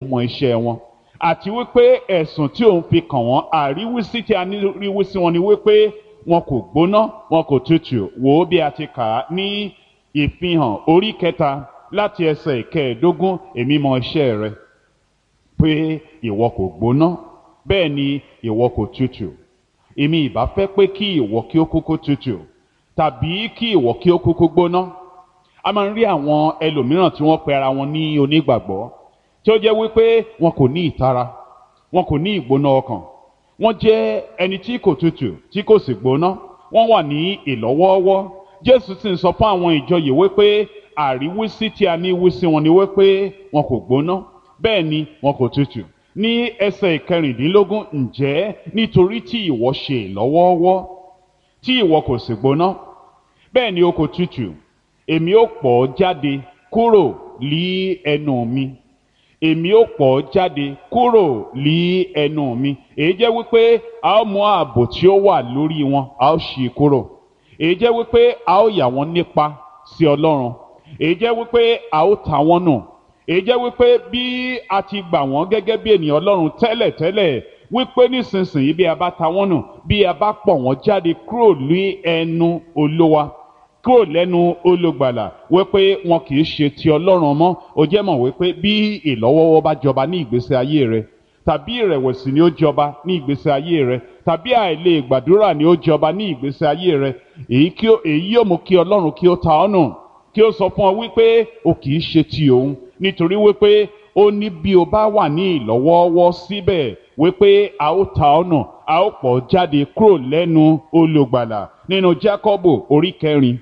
mọ iṣẹ́ wọn àti wípé ẹ̀sùn tí òun fi kàn wọ́n àríwísí tí a ní ríwísí wọn ni wípé wọn kò gbóná wọn kò tutù. wò ó bí a ti kà á ní ìfihàn orí 3 láti ẹsẹ̀ 15. èmi mọ iṣẹ́ rẹ pé ìwọ kò gbóná bẹ́ẹ̀ ni ìwọ kò tutù. èmi ìbá fẹ́ pé kí ìwọ kí ó kúkú tutù tàbí kí ìwọ kí ó kúkú gbóná. a máa ń rí àwọn ẹlòmíràn tí wọ́n pe ara wọn ní onígbàgbọ́ tí ó jẹ́ wípé wọn kò ní ìtara, wọn kò ní ìgbóná ọkàn, wọ́n jẹ́ ẹni tí kò tutù tí kò sì gbóná, wọ́n wà ní ìlọ́wọ́ọ́wọ́. Jésù sì ń sọ fún àwọn ìjọ yìí wípé àríwísí tí a ní wísí wọn ni wípé wọn kò gbóná bẹ́ẹ̀ ni wọn kò tutù. ní ẹsẹ̀ 16, ǹjẹ́ nítorí tí ìwọ ṣe ìlọ́wọ́ọ́wọ́ tí ìwọ kò sì gbóná bẹ́ẹ̀ ni o kò tutù, èmi ó pọ̀ ọ́ jáde kúrò lí ẹnu mi. èmi ó pọ̀ ọ́ jáde kúrò lí ẹnu mi. èyí jẹ́ wípé a ó mú ààbò tí ó wà lórí wọn a ó ṣí kúrò. èyí jẹ́ wípé a ó yà wọ́n nípa sí Ọlọ́run. èyí jẹ́ wípé a ó ta wọ́n nù. èyí jẹ́ wípé bí a ti gbà wọ́n gẹ́gẹ́ bí ènìyàn Ọlọ́run tẹ́lẹ̀tẹ́lẹ̀ wípé nísinsìnyí bí a bá ta wọ́n nù, bí a bá pọ̀ wọ́n jáde kúrò ní ẹnu Olúwa, kúrò lẹ́nu olùgbàlà, wípé wọn kì í ṣe ti Ọlọ́run mọ́. ó jẹ́ mọ̀ wípé bí ìlọ́wọ́wọ́ bá jọba ní ìgbésí ayé rẹ, tàbí ìrẹ̀wẹ̀sì ni ó jọba ní ìgbésí ayé rẹ, tàbí àìlè gbàdúrà ni ó jọba ní ìgbésí ayé rẹ, èyí yóò mú kí Ọlọ́run kí ó ta ọ́ nù, kí ó sọ fún ọ wípé o kì í ṣe ti òun, nítorí wípé ó ní bí o bá wà ní ìlọ́wọ́wọ́ síbẹ̀ wípé a ó ta ọ́ nù, a ó pọ̀ jáde kúrò lẹ́nu olùgbàlà. nínú Jákọ́bù orí 4,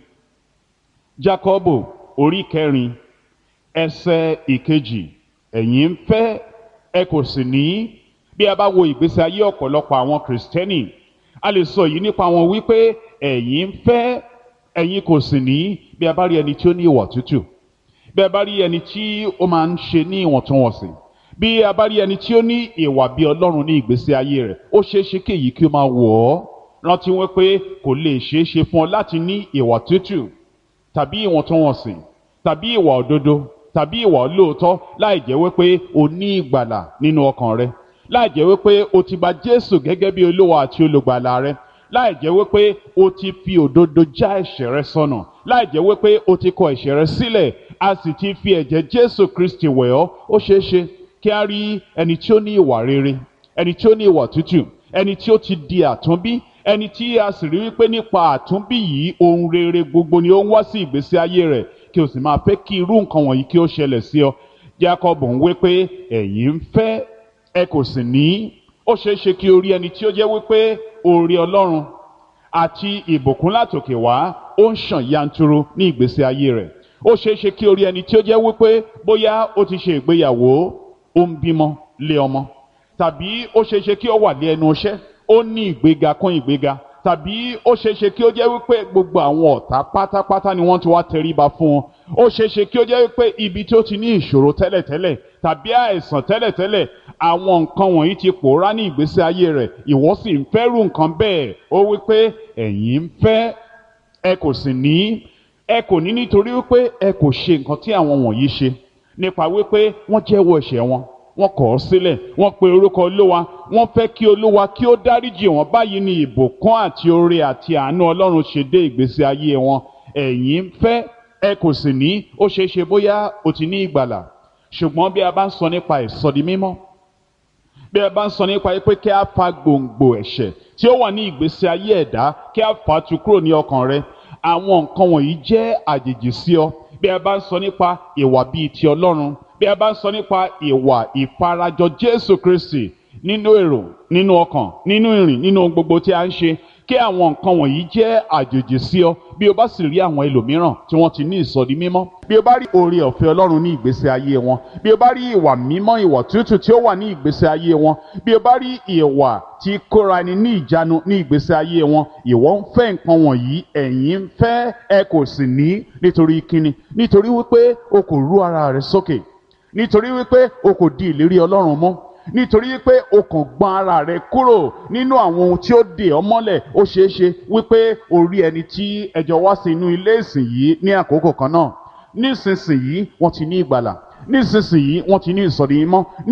Jákọ́bù orí 4 ẹsẹ̀ 2, ẹ̀yin ń fẹ́ ẹ kò sì ní. bí a bá wo ìgbésí ayé ọ̀pọ̀lọpọ̀ àwọn kìrìsìtẹ́nì, a lè sọ yìí nípa wọn wípé ẹ̀yin ń fẹ́ ẹ̀yin kò sì ní. bí a bá rí ẹni tí ó ní ìwà tútù, bí a bá rí ẹni tí ó máa ń ṣe ní ìwọ̀ntúnwọ̀nsì, bí a bá rí ẹni tí ó ní ìwà bí Ọlọ́run ní ìgbésí ayé rẹ̀, ó ṣeé ṣe kí èyí kí ó máa wọ̀ ọ́. rántí wípé kò lè ṣeé ṣe fún ọ láti ní ìwà tútù tàbí ìwọ̀ntúnwọ̀nsì tàbí ìwà òdodo tàbí ìwà olóòótọ́ láì jẹ́ wípé o ní ìgbàlà nínú ọkàn rẹ, láì jẹ́ wípé o ti gba Jésù gẹ́gẹ́ bí Olúwa àti olùgbàlà rẹ, láì jẹ́ wípé o ti fi òdodo já ẹ̀ṣẹ̀ rẹ sọnù, láì jẹ́ wípé o ti kọ ẹ̀ṣẹ̀ rẹ sílẹ̀, a sì ti fi ẹ̀jẹ̀ Jésù Kristi wẹ̀ ọ́. ó ṣeé ṣe kí a rí ẹni tí ó ní ìwà rere, ẹni tí ó ní ìwà tútù, ẹni tí ó ti di àtúnbí, ẹni tí a sì rí wípé nípa àtúnbí yìí ohun rere gbogbo ni ó ń wá sí ìgbésí ayé rẹ̀, kí o sì máa fẹ́ kí irú nǹkan wọ̀nyí kí ó ṣẹlẹ̀ sí ọ. Jákọ́bù ń wí pé ẹ̀yin ń fẹ́ ẹ kò sì ní. ó ṣeé ṣe kí o rí ẹni tí ó jẹ́ wípé oore Ọlọ́run àti ìbùkún látòkè wá ó ń ṣàn yanturu ní ìgbésí ayé rẹ̀. ó ṣeé ṣe kí o rí ẹni tí ó jẹ́ wípé bóyá ó ti ṣe ìgbéyàwó, ó ń bímọ lé ọmọ, tàbí ó ṣeé ṣe kí ó wà lé ẹnu iṣẹ́, ó ní ìgbéga kún ìgbéga, tàbí ó ṣeéṣe kí ó jẹ́ wípé gbogbo àwọn ọ̀tá pátápátá ni wọ́n ti wá tẹríba fún un. ó ṣeéṣe kí ó jẹ́ wípé ibi tí ó ti ní ìṣòro tẹ́lẹ̀tẹ́lẹ̀ tàbí àìsàn tẹ́lẹ̀tẹ́lẹ̀, àwọn nǹkan wọ̀nyí ti pòórá ní ìgbésí ayé rẹ̀, ìwọ sì ń fẹ́rù nǹkan bẹ́ẹ̀. ó wípé ẹ̀yin ń fẹ́ ẹ kò sì ní. ẹ kò ní nítorí wípé ẹ kò ṣe nǹkan tí àwọn wọ̀nyí ṣe, nípa wípé wọ́n jẹ́wọ́ ẹ̀ṣẹ̀ wọn, wọ́n kọ̀ ọ́ sílẹ̀, wọ́n pe orúkọ Olúwa, wọ́n fẹ́ kí Olúwa kí ó dáríjì wọ́n. báyìí ni ìbùkún àti oore àti àánú Ọlọ́run ṣe dé ìgbésí ayé wọn. ẹ̀yin ń fẹ́ ẹ kò sì ní. ó ṣeé ṣe bóyá o ti ní ìgbàlà, ṣùgbọ́n bí a bá ń sọ nípa ìsọdi mímọ́, bí a bá ń sọ nípa pé kí a fa gbòǹgbò ẹ̀ṣẹ̀ tí ó wà ní ìgbésí ayé ẹ̀dá, kí a fà á tu kúrò ní ọkàn rẹ, àwọn nǹkan wọ̀nyí jẹ́ àjèjì sí ọ. bí a bá ń sọ nípa ìwà bíi ti Ọlọ́run, bí a bá ń sọ nípa ìwà ìfarajọ Jésù Kristi nínú èrò, nínú ọkàn, nínú ìrìn, nínú gbogbo tí a ń ṣe, kí àwọn nǹkan wọ̀nyí jẹ́ àjèjì sí ọ. bí o bá sì rí àwọn ẹlòmíràn tí wọ́n ti ní ìsọdi mímọ́, bí o bá rí oore ọ̀fẹ́ Ọlọ́run ní ìgbésí ayé wọn, bí o bá rí ìwà mímọ́, ìwà tútù tí ó wà ní ìgbésí ayé wọn, bí o bá rí ìwà tí kóra ẹni ní ìjánu ní ìgbésí ayé wọn, ìwọ ń fẹ́ nǹkan wọ̀nyí, ẹ̀yin ń fẹ́ ẹ kò sì ní. nítorí kíni? nítorí wípé o kò rú ara rẹ sókè, nítorí wípé o kò di ìlérí Ọlọ́run mú, nítorí wípé o kàn gbọ́n ara rẹ kúrò nínú àwọn ohun tí ó dè ọ́ mọ́lẹ̀. ó ṣeé ṣe wípé o rí ẹni tí ẹjọ́ wá sí inú ilé ìsìn yìí ní àkókò kan náà, nísinsìnyí wọ́n ti ní ìgbàlà, nísinsìnyí wọ́n ti ní ìsọdi mímọ́.